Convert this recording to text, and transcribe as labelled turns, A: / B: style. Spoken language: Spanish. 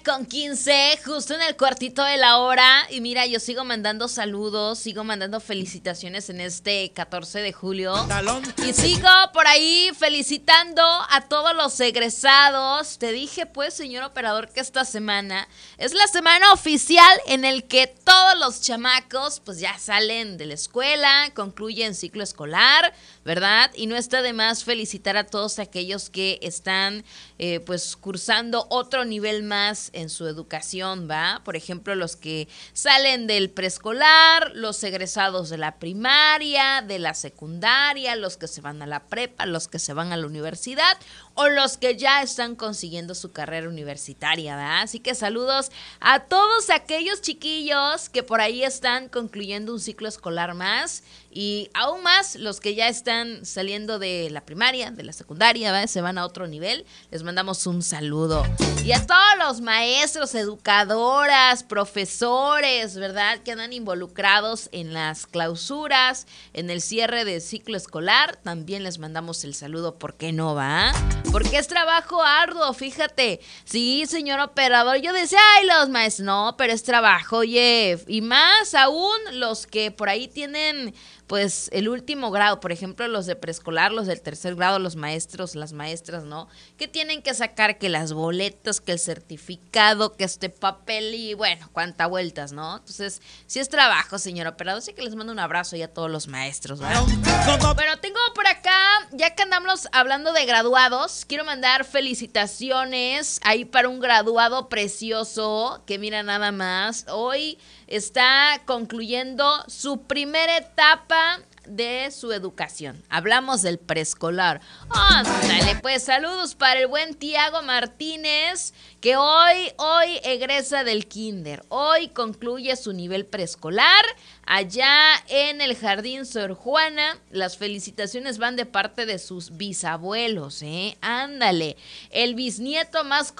A: 9:15, justo en el cuartito de la hora. Y mira, yo sigo mandando saludos, sigo mandando felicitaciones en este 14 de julio. Y sigo por ahí felicitando a todos los egresados. Te dije, pues, señor operador, que esta semana es la semana oficial en el que todos los chamacos, pues, ya salen de la escuela, concluyen ciclo escolar, ¿verdad? Y no está de más felicitar a todos aquellos que están, pues, cursando otro nivel más en su educación, ¿va? Por ejemplo, los que salen del preescolar, los egresados de la primaria, de la secundaria, los que se van a la prepa, los que se van a la universidad o los que ya están consiguiendo su carrera universitaria, ¿verdad? Así que saludos a todos aquellos chiquillos que por ahí están concluyendo un ciclo escolar más y aún más los que ya están saliendo de la primaria, de la secundaria, ¿verdad? Se van a otro nivel. Les mandamos un saludo. Y a todos los maestros, educadoras, profesores, ¿verdad? Que andan involucrados en las clausuras, en el cierre del ciclo escolar, también les mandamos el saludo, ¿por qué no, va? Porque es trabajo arduo, fíjate. Sí, señor operador, yo decía, ay, los maestros, no, pero es trabajo, oye, y más aún los que por ahí tienen, pues, el último grado, por ejemplo, los de preescolar, los del tercer grado, los maestros, las maestras, ¿no? Que tienen que sacar que las boletas, que el certificado, que este papel y, bueno, cuánta vueltas, ¿no? Entonces, sí es trabajo, señor operador, así que les mando un abrazo ya a todos los maestros, ¿verdad? Pero tengo por acá, ya que andamos hablando de graduados, quiero mandar felicitaciones ahí para un graduado precioso, que mira nada más, hoy está concluyendo su primera etapa de su educación. Hablamos del preescolar. Ándale, pues saludos para el buen Tiago Martínez, que hoy egresa del kinder. Hoy concluye su nivel preescolar allá en el Jardín Sor Juana. Las felicitaciones van de parte de sus bisabuelos, Ándale. El bisnieto más